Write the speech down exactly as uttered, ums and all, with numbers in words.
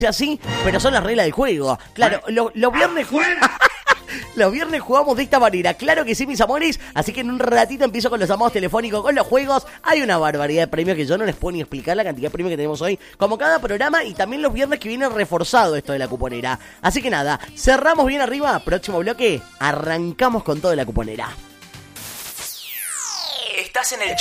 así, pero son las reglas del juego. Claro, lo- los viernes jugamos... Los viernes jugamos de esta manera, claro que sí, mis amores. Así que en un ratito empiezo con los llamados telefónicos, con los juegos. Hay una barbaridad de premios que yo no les puedo ni explicar la cantidad de premios que tenemos hoy, como cada programa, y también los viernes que viene reforzado esto de la cuponera. Así que nada, cerramos bien arriba, próximo bloque, arrancamos con todo de la cuponera. Estás en el